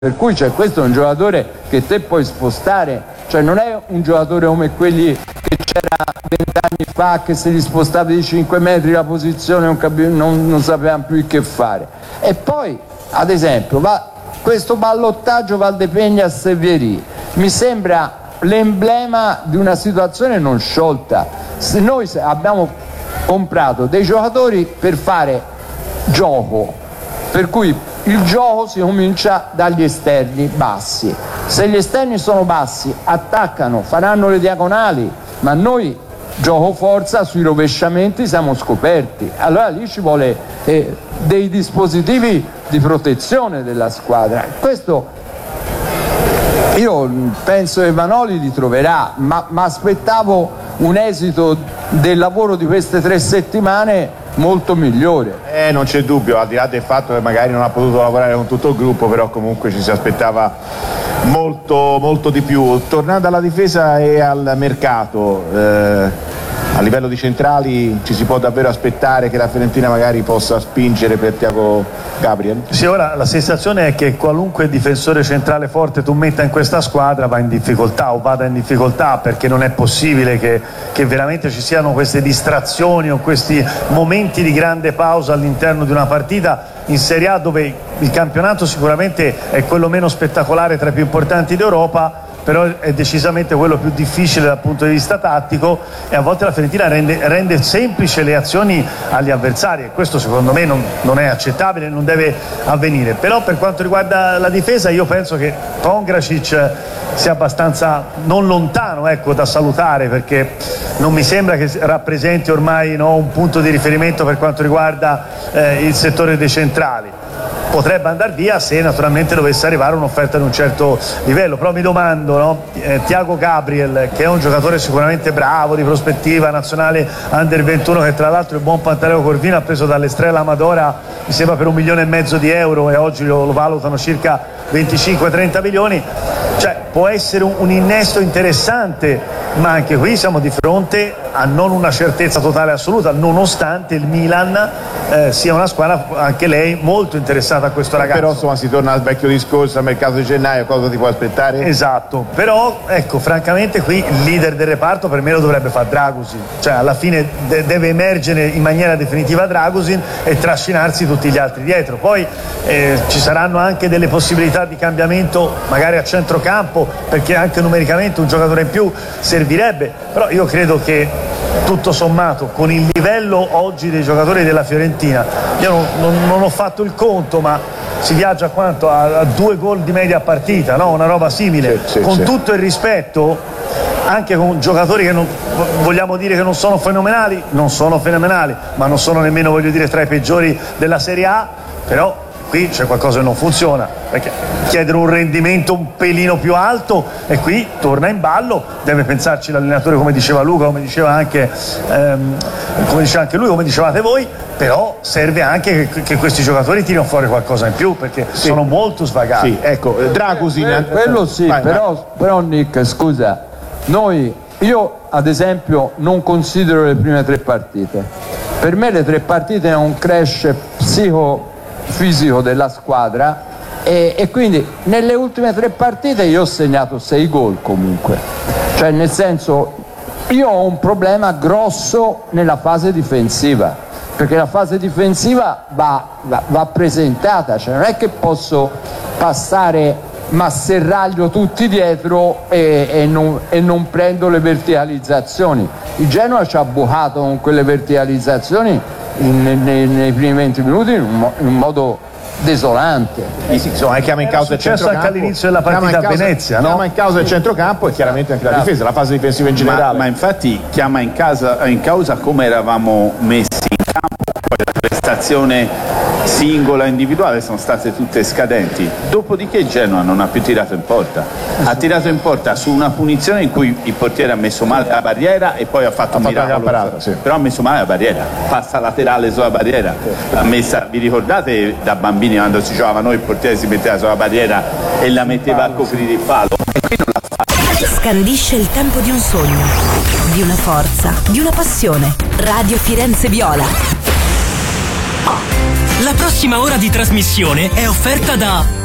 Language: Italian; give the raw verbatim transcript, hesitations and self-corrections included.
Per cui cioè, questo è un giocatore che te puoi spostare, cioè non è un giocatore come quelli che c'era vent'anni fa che se li spostavi di cinque metri la posizione non, capi- non, non sapevano più che fare. E poi, ad esempio, va, questo ballottaggio Valdepegna e Vieri mi sembra l'emblema di una situazione non sciolta. Se noi abbiamo comprato dei giocatori per fare gioco, per cui il gioco si comincia dagli esterni bassi. Se gli esterni sono bassi, attaccano, faranno le diagonali, ma noi gioco forza sui rovesciamenti siamo scoperti. Allora lì ci vuole eh, dei dispositivi di protezione della squadra. Questo io penso che Vanoli li troverà, ma, ma aspettavo un esito del lavoro di queste tre settimane molto migliore. Eh, non c'è dubbio, al di là del fatto che magari non ha potuto lavorare con tutto il gruppo, però comunque ci si aspettava molto, molto di più. Tornando alla difesa e al mercato, eh, a livello di centrali ci si può davvero aspettare che la Fiorentina magari possa spingere per Thiago Gabriel? Sì, ora la sensazione è che qualunque difensore centrale forte tu metta in questa squadra va in difficoltà o vada in difficoltà, perché non è possibile che, che veramente ci siano queste distrazioni o questi momenti di grande pausa all'interno di una partita in Serie A, dove il campionato sicuramente è quello meno spettacolare tra i più importanti d'Europa, però è decisamente quello più difficile dal punto di vista tattico, e a volte la Fiorentina rende, rende semplice le azioni agli avversari, e questo secondo me non, non è accettabile, non deve avvenire. Però per quanto riguarda la difesa io penso che Pongracic sia abbastanza non lontano, ecco, da salutare, perché non mi sembra che rappresenti ormai, no, un punto di riferimento per quanto riguarda eh, il settore dei centrali. Potrebbe andare via se naturalmente dovesse arrivare un'offerta di un certo livello, però mi domando, no? eh, Thiago Gabriel, che è un giocatore sicuramente bravo, di prospettiva, nazionale under ventuno, che tra l'altro il buon Pantaleo Corvino ha preso dall'Estrella Amadora, mi sembra per un milione e mezzo di euro, e oggi lo, lo valutano circa venticinque trenta milioni, cioè può essere un, un innesto interessante, ma anche qui siamo di fronte a non una certezza totale assoluta, nonostante il Milan eh, sia una squadra anche lei molto interessata a questo ragazzo. Però insomma si torna al vecchio discorso, al mercato di gennaio, cosa ti puoi aspettare? Esatto, però ecco, francamente qui il leader del reparto per me lo dovrebbe fare Dragusin, cioè alla fine de- deve emergere in maniera definitiva Dragusin e trascinarsi tutti gli altri dietro. Poi eh, ci saranno anche delle possibilità di cambiamento magari a centrocampo, perché anche numericamente un giocatore in più servirebbe, però io credo che tutto sommato con il livello oggi dei giocatori della Fiorentina, io non, non, non ho fatto il conto, ma si viaggia a quanto? A, a due gol di media partita, no? Una roba simile, sì, sì, con sì. Tutto il rispetto, anche con giocatori che non, vogliamo dire che non sono fenomenali, non sono fenomenali, ma non sono nemmeno, voglio dire, tra i peggiori della Serie A, però qui c'è qualcosa che non funziona, perché chiedere un rendimento un pelino più alto, e qui torna in ballo, deve pensarci l'allenatore, come diceva Luca, come diceva anche ehm, come diceva anche lui, come dicevate voi, però serve anche che, che questi giocatori tirino fuori qualcosa in più, perché sì. sono molto svagati. Sì, ecco, Dragusin, eh, quello sì, vai, però, vai. però Nick, scusa, noi, io ad esempio non considero le prime tre partite, per me le tre partite è un crash psico fisico della squadra, e, e quindi nelle ultime tre partite io ho segnato sei gol comunque, cioè nel senso io ho un problema grosso nella fase difensiva, perché la fase difensiva va, va, va presentata, cioè non è che posso passare ma serraglio tutti dietro e, e, non, e non prendo le verticalizzazioni. Il Genoa ci ha bucato con quelle verticalizzazioni in, nei, nei primi venti minuti in un, in un modo desolante. Eh sì, insomma, chiama in causa il centrocampo, anche all'inizio della partita a Venezia, no? Chiama in causa il centrocampo e chiaramente anche la difesa, la fase difensiva in generale. Ma, ma infatti chiama in, casa, in causa come eravamo messi in campo, poi la prestazione singola, individuale sono state tutte scadenti. Dopodiché il Genoa non ha più tirato in porta, ha tirato in porta su una punizione in cui il portiere ha messo male la barriera e poi ha fatto ha un miracolo, parata, sì. Però ha messo male la barriera, passa laterale sulla barriera, l'ha messa, vi ricordate da bambini quando si giocava noi, il portiere si metteva sulla barriera e la metteva a coprire il palo, e qui non l'ha fatto. Scandisce il tempo di un sogno, di una forza, di una passione. Radio Firenze Viola. La prossima ora di trasmissione è offerta da